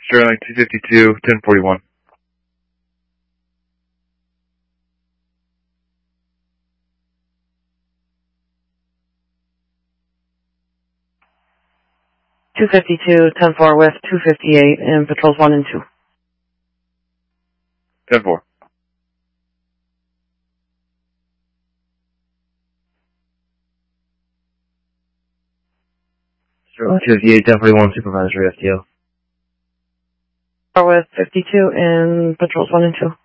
Sterling 252, 1041. (252-10-4) with 258 in patrols 1 and 2. 10-4. Sterling 258, 1041, supervisory FTO. With 52 in patrols 1 and 2.